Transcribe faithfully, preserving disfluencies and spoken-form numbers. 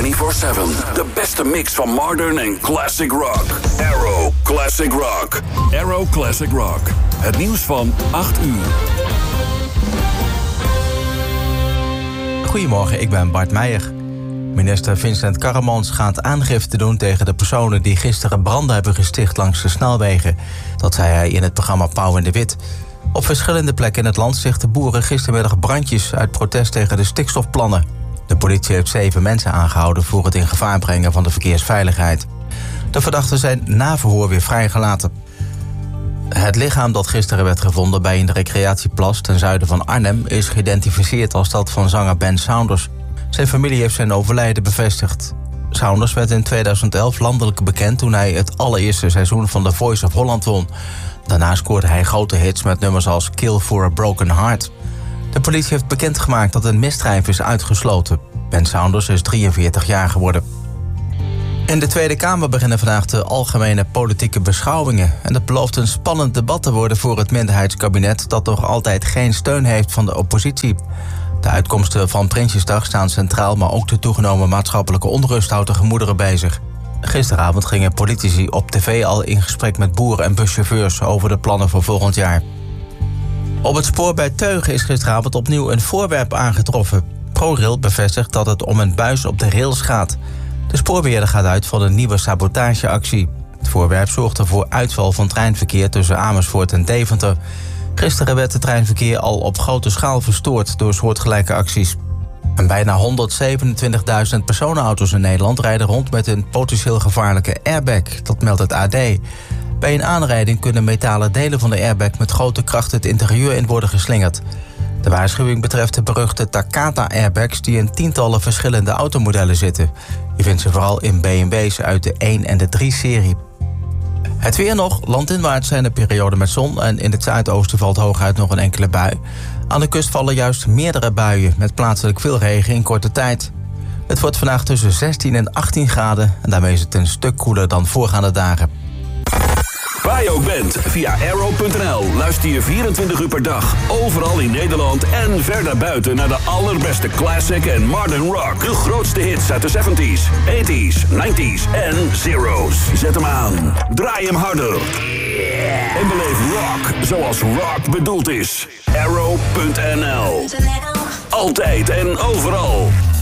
vierentwintig zeven. De beste mix van modern en classic rock. Arrow Classic Rock. Arrow Classic Rock. Het nieuws van acht uur. Goedemorgen, ik ben Bart Meijer. Minister Vincent Karremans gaat aangifte doen tegen de personen die gisteren branden hebben gesticht langs de snelwegen. Dat zei hij in het programma Pauw in de Wit. Op verschillende plekken in het land stichten boeren gistermiddag brandjes uit protest tegen de stikstofplannen. De politie heeft zeven mensen aangehouden voor het in gevaar brengen van de verkeersveiligheid. De verdachten zijn na verhoor weer vrijgelaten. Het lichaam dat gisteren werd gevonden bij een recreatieplas ten zuiden van Arnhem is geïdentificeerd als dat van zanger Ben Saunders. Zijn familie heeft zijn overlijden bevestigd. Saunders werd in tweeduizend elf landelijk bekend toen hij het allereerste seizoen van The Voice of Holland won. Daarna scoorde hij grote hits met nummers als Kill for a Broken Heart. De politie heeft bekendgemaakt dat een misdrijf is uitgesloten. Ben Saunders is drieënveertig jaar geworden. In de Tweede Kamer beginnen vandaag de algemene politieke beschouwingen. En het belooft een spannend debat te worden voor het minderheidskabinet dat nog altijd geen steun heeft van de oppositie. De uitkomsten van Prinsjesdag staan centraal, maar ook de toegenomen maatschappelijke onrust houdt de gemoederen bezig. Gisteravond gingen politici op tv al in gesprek met boeren en buschauffeurs over de plannen voor volgend jaar. Op het spoor bij Teugen is gisteravond opnieuw een voorwerp aangetroffen. ProRail bevestigt dat het om een buis op de rails gaat. De spoorbeheerder gaat uit van een nieuwe sabotageactie. Het voorwerp zorgde voor uitval van treinverkeer tussen Amersfoort en Deventer. Gisteren werd het treinverkeer al op grote schaal verstoord door soortgelijke acties. En bijna honderdzevenentwintigduizend personenauto's in Nederland rijden rond met een potentieel gevaarlijke airbag. Dat meldt het A D. Bij een aanrijding kunnen metalen delen van de airbag met grote kracht het interieur in worden geslingerd. De waarschuwing betreft de beruchte Takata-airbags die in tientallen verschillende automodellen zitten. Je vindt ze vooral in B M W's uit de één en de drie serie. Het weer nog. Landinwaarts zijn er perioden met zon en in het zuidoosten valt hooguit nog een enkele bui. Aan de kust vallen juist meerdere buien met plaatselijk veel regen in korte tijd. Het wordt vandaag tussen zestien en achttien graden en daarmee is het een stuk koeler dan voorgaande dagen. Waar je ook bent, via arrow punt n l luister je vierentwintig uur per dag overal in Nederland en verder buiten naar de allerbeste classic en modern rock. De grootste hits uit de zeventies, tachtiger, negentiger en zero's. Zet hem aan, draai hem harder. En beleef rock zoals rock bedoeld is. arrow punt n l. Altijd en overal.